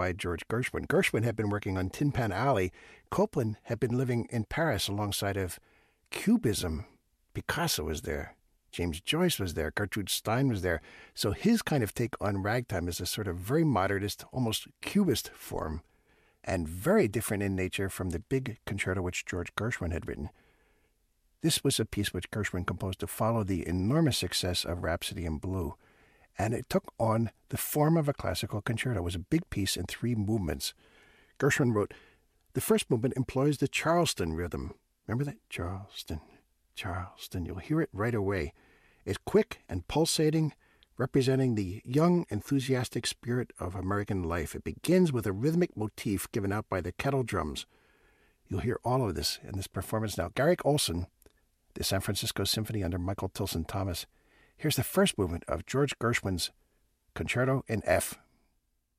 by George Gershwin. Gershwin had been working on Tin Pan Alley. Copland had been living in Paris alongside of Cubism. Picasso was there. James Joyce was there. Gertrude Stein was there. So his kind of take on ragtime is a sort of very modernist, almost cubist form, and very different in nature from the big concerto which George Gershwin had written. This was a piece which Gershwin composed to follow the enormous success of Rhapsody in Blue, and it took on the form of a classical concerto. It was a big piece in 3 movements. Gershwin wrote, the first movement employs the Charleston rhythm. Remember that? Charleston, Charleston. You'll hear it right away. It's quick and pulsating, representing the young, enthusiastic spirit of American life. It begins with a rhythmic motif given out by the kettle drums. You'll hear all of this in this performance now. Garrick Olson, the San Francisco Symphony under Michael Tilson Thomas. Here's the first movement of George Gershwin's Concerto in F.